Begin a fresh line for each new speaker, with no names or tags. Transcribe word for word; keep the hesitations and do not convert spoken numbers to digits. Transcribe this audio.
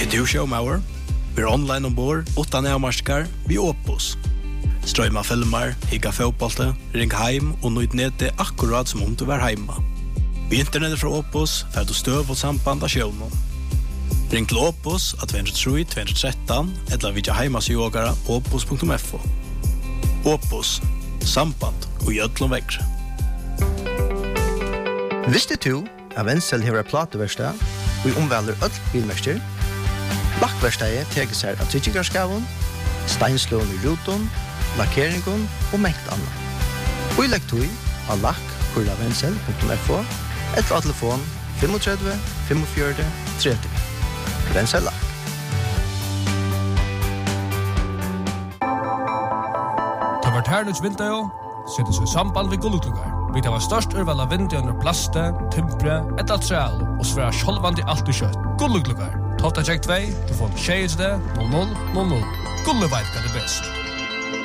Är du showmauer? Vi är online ombord, utan närmarskar, vi Opus. Strömma filmer, higga fotbollte, ring heim och nøyd nete akkurat som om du var hemma. Vi internetet fra Opus, för du stöv och samband av sjönen. Ring till Opus at två tre tre två ett tre eller vidja heimasjogara opus punkt f o. Opus, samband och jötlom växer.
Visste du at Wenzel hever plateverkstad og omvelder öll bilmester? Lackverkstadet teker seg av tryggarskavun, steinslån i ruton, lackeringen og mengt annet. Og i lektoi av lack kurla wenzel punkt f o eller av telefon tre fem fem fire tre tre. Wenzel Lack.
Ta vart her nuts vinter jo, setter seg samband ved gullutlugar. Vi tar størst urval av vinter under plaste, timpre, et altreal og sværa sjolvandi alt og kjøtt. Gullutlugar. Tolta tjekk två, du får en tjej i det, noll noll noll noll. Gulleveit kan det best.